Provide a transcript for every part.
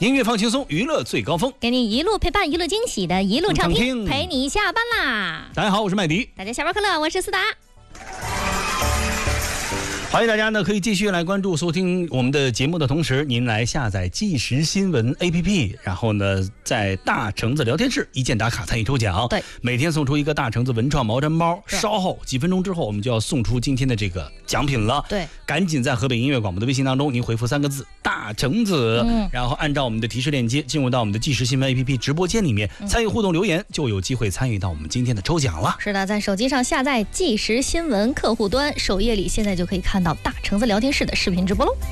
音乐放轻松，娱乐最高峰， 给你一路陪伴，一路惊喜的一路畅听，陪你下班啦！ 大家好，我是麦迪， 大家下班快乐，我是思达。 欢迎大家呢，可以继续来关注收听我们的节目的同时，您来下载即时新闻 APP， 然后呢，在大橙子聊天室一键打卡参与抽奖。 对， 每天送出一个大橙子文创毛毡包，稍后几分钟之后，我们就要送出今天的这个奖品了。 对， 赶紧在河北音乐广播的微信当中，您回复3个字“大橙子”，然后按照我们的提示链接进入到我们的即时新闻 APP 直播间里面，参与互动留言，就有机会参与到我们今天的抽奖了。 是的，在手机上下载即时新闻客户端，首页里现在就可以看到大橙子聊天室的视频直播喽。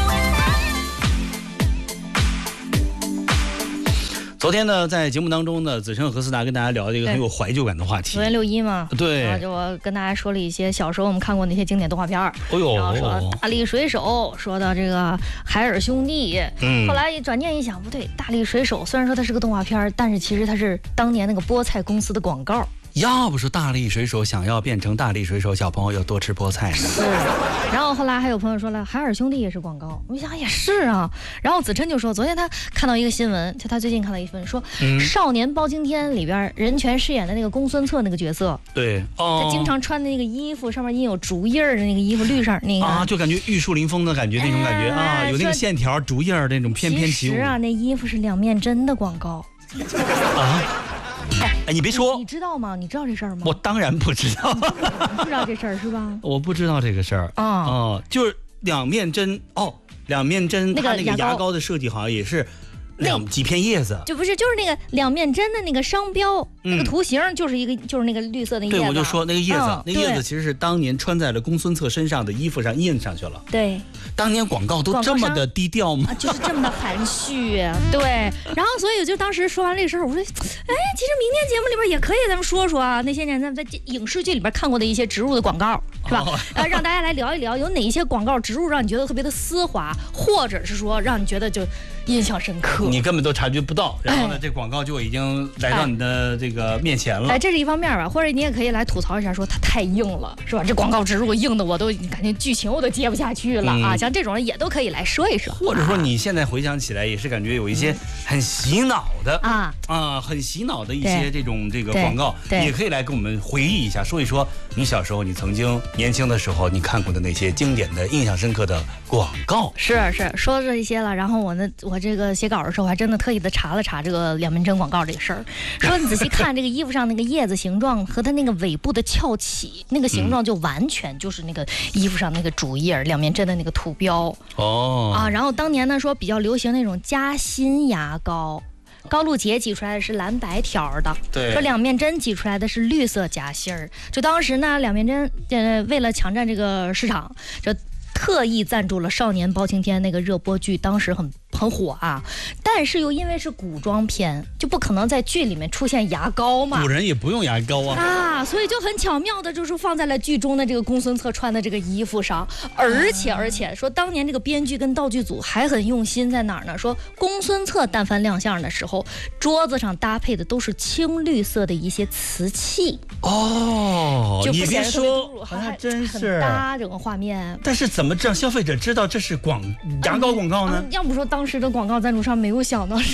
昨天呢，在节目当中呢，子琛和思达跟大家聊一个很有怀旧感的话题。 昨天6·1嘛， 对， 然后就我跟大家说了一些小时候我们看过那些经典动画片儿。 哦呦， 然后说大力水手，说到这个海尔兄弟，后来转念一想，不对，大力水手虽然说它是个动画片，但是其实它是当年那个菠菜公司的广告。 要不是大力水手想要变成大力水手，小朋友要多吃菠菜呢。 是，然后后来还有朋友说了，海尔兄弟也是广告，我想也是啊。然后子琛就说，昨天他看到一个新闻，就他最近看到一份说，少年包青天里边任泉饰演的那个公孙策那个角色， 对， 他经常穿的那个衣服上面印有竹叶的那个衣服，绿色那个啊，就感觉玉树临风的感觉，那种感觉啊，有那个线条竹叶那种翩翩起舞。 其实啊，那衣服是两面针的广告啊。哎，你别说， 你知道吗？你知道这事儿吗？ 我当然不知道， 你不知道这事儿是吧？ 我不知道这个事儿啊，就是两面针哦，两面针，它那个牙膏的设计好像也是几片叶子， 就不是，就是那个两面针的那个商标，那个图形就是那个绿色的叶子。 对，我就说那个叶子，那叶子其实是当年穿在了公孙策身上的衣服上印上去了。 对， 当年广告都这么的低调吗？ 就是这么的含蓄。对，然后所以就当时说完这事儿，我说，哎，其实明天节目里边也可以咱们说说啊，那些年咱们在影视剧里边看过的一些植入的广告，是吧？让大家来聊一聊，有哪一些广告植入让你觉得特别的丝滑，或者是说让你觉得就印象深刻。 你根本都察觉不到，然后呢，这广告就已经来到你的这个面前了。 哎，这是一方面吧，或者你也可以来吐槽一下，说它太硬了，是吧？这广告植入硬的，我都感觉剧情我都接不下去了啊！像这种人也都可以来说一说。 或者说你现在回想起来，也是感觉有一些很洗脑的很洗脑的一些这个广告，也可以来跟我们回忆一下，说一说你小时候你曾经年轻的时候你看过的那些经典的、印象深刻的广告。 是说这些了，然后我这个写稿的时候，我还真的特意的查了查这个两面针广告这个事儿。说你仔细看这个衣服上那个叶子形状和它那个尾部的翘起那个形状，就完全就是那个衣服上那个竹叶两面针的那个图标然后当年呢说比较流行那种夹心牙膏。高露洁挤出来的是蓝白条的， 对， 说两面针挤出来的是绿色夹心儿。就当时呢，两面针为了抢占这个市场，就特意赞助了《少年包青天》那个热播剧，当时很火啊。但是又因为是古装片，就不可能在剧里面出现牙膏嘛。 古人也不用牙膏所以就很巧妙的，就是放在了剧中的这个公孙策穿的这个衣服上。而且说当年这个编剧跟道具组还很用心，在哪儿呢？说公孙策但凡亮相的时候，桌子上搭配的都是青绿色的一些瓷器。就你别说，还真是很搭整个画面。 但是怎么让消费者知道这是牙膏广告呢？ 要不说当时的广告赞助商没有想到是。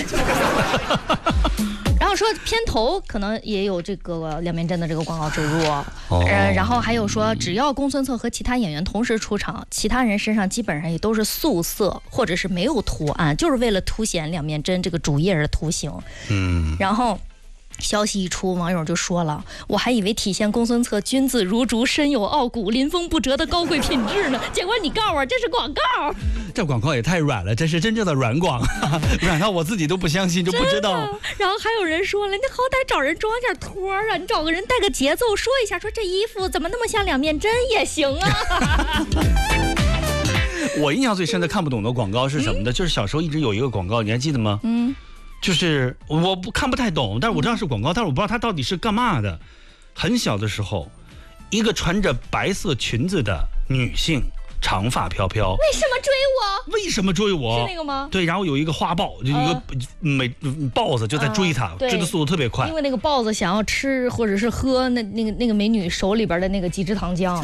然后说片头可能也有这个两面针的这个广告植入，然后还有说只要公孙策和其他演员同时出场，其他人身上基本上也都是素色或者是没有图案，就是为了凸显两面针这个竹叶的图形。然后消息一出，网友就说了，我还以为体现公孙策君子如竹、身有傲骨、临风不折的高贵品质呢，结果你告诉我这是广告。 这广告也太软了，这是真正的软广，软到我自己都不相信，就不知道。 然后还有人说了，你好歹找人装点托啊，你找个人带个节奏，说一下，说这衣服怎么那么像两面针也行啊。 我印象最深的看不懂的广告是什么的？就是小时候一直有一个广告，你还记得吗？就是我看不太懂，但是我知道是广告，但是我不知道它到底是干嘛的。很小的时候，一个穿着白色裙子的女性，长发飘飘。 为什么追我？ 为什么追我？ 是那个吗？ 对，然后有一个花豹，就一个豹子就在追她，追的速度特别快。 因为那个豹子想要吃或者是喝那个美女手里边的那个极致糖浆。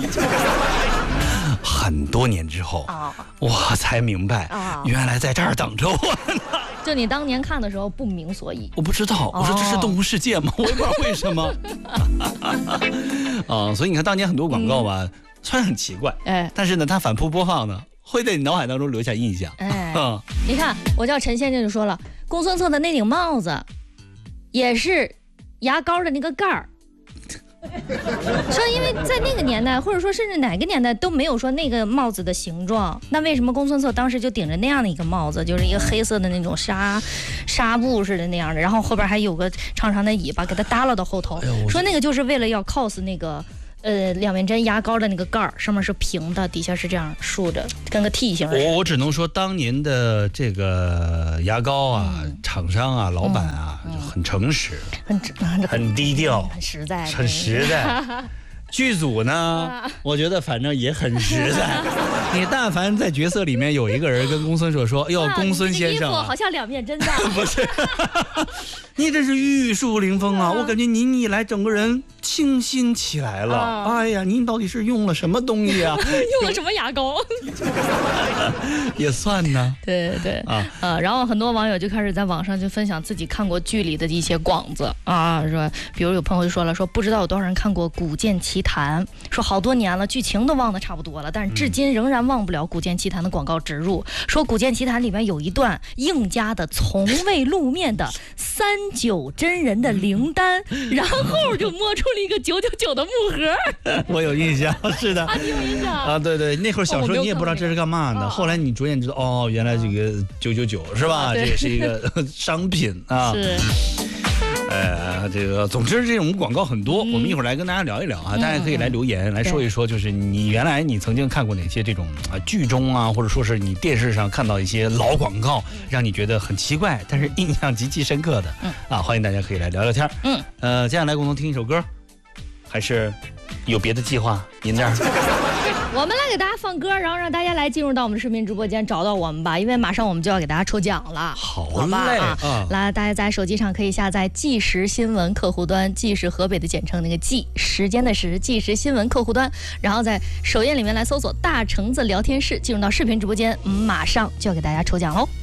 很多年之后我才明白，原来在这儿等着我呢。 就你当年看的时候不明所以。 我不知道，我说这是动物世界吗？我也不知道为什么。所以你看当年很多广告吧，虽然很奇怪，但是呢，它反复播放呢，会在你脑海当中留下印象。 你看，我叫陈先生就说了，公孙策的那顶帽子，也是牙膏的那个盖儿。说因为在那个年代，或者说甚至哪个年代都没有说那个帽子的形状，那为什么公孙策当时就顶着那样的一个帽子，就是一个黑色的那种纱布似的那样的，然后后边还有个长长的尾巴给它耷拉到后头，说那个就是为了要 cos 那个两面针牙膏的那个盖儿，上面是平的，底下是这样竖着，跟个 T 型。 我只能说当年的这个牙膏啊，厂商啊，老板啊，很诚实，很低调， 很实在， 很实在。剧组呢，我觉得反正也很实在。你但凡在角色里面有一个人跟公孙策说：“哟，公孙先生， 好像两面针的。” 不是，你这是玉树临风啊！我感觉您一来，整个人清新起来了。哎呀，您到底是用了什么东西啊？ 用了什么牙膏？ 也算呢。 对然后很多网友就开始在网上就分享自己看过剧里的一些广子啊，说，比如有朋友就说了，说不知道有多少人看过《古剑奇谭》，说好多年了，剧情都忘得差不多了，但是至今仍然忘不了《古剑奇谭》的广告植入。说《古剑奇谭》里面有一段应家的从未露面的39真人的灵丹，然后就摸出了一个999的木盒。 我有印象，是的， 你有印象啊？ 对，那会儿小时候你也不知道这是干嘛的，后来你逐渐知道，原来这个999是吧？这也是一个商品啊。 是。 这个总之这种广告很多，我们一会儿来跟大家聊一聊啊，大家可以来留言来说一说，就是你原来你曾经看过哪些这种剧中啊，或者说是你电视上看到一些老广告，让你觉得很奇怪，但是印象极其深刻的，欢迎大家可以来聊聊天。接下来共同听一首歌，还是有别的计划？您这儿？ 我们来给大家放歌，然后让大家来进入到我们的视频直播间找到我们吧，因为马上我们就要给大家抽奖了。 好嘞来，大家在手机上可以下载即时新闻客户端，即是河北的简称，那个即时间的时，即时新闻客户端，然后在首页里面来搜索大橙子聊天室，进入到视频直播间，马上就要给大家抽奖喽。